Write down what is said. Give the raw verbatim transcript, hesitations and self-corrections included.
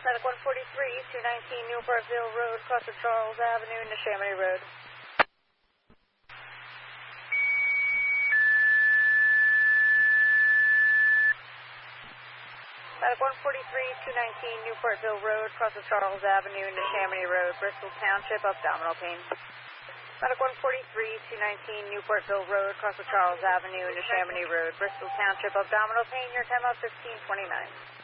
Medic one forty-three, two nineteen Newportville Road, across the Charles Avenue into Chamonix Road. Medic one forty-three, two nineteen Newportville Road, across the Charles Avenue into Chamonix Road, Bristol Township, abdominal pain. Medic one forty-three, two nineteen Newportville Road, across the Charles Avenue into Chamonix Road, Bristol Township, abdominal pain, your time up fifteen twenty-nine.